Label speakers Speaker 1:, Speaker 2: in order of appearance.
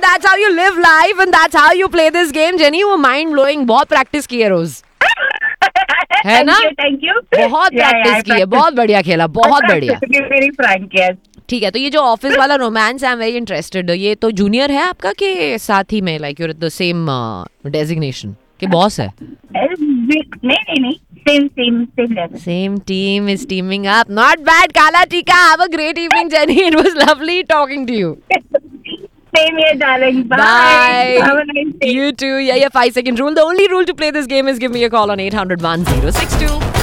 Speaker 1: that's how you live life and that's how you play this game. Jenny, वो mind blowing. बहुत practice की है रोज. है ना?
Speaker 2: Thank you.
Speaker 1: बहुत practice की है. बहुत बढ़िया खेला. बहुत बढ़िया.
Speaker 2: Very frank, yes.
Speaker 1: ठीक है, तो ये जो ऑफिस वाला romance I am very interested. ये तो जूनियर है आपका कि साथ ही में like your the same designation के बॉस है?
Speaker 2: नहीं. Same level.
Speaker 1: Same team is teaming up. Not bad, Kala Tika. Have a great evening, Jenny. It was lovely talking to you.
Speaker 2: Same here, darling.
Speaker 1: Bye.
Speaker 2: Have a nice day.
Speaker 1: You too. Yeah, 5-second rule. The only rule to play this game is give me a call on 800-1062.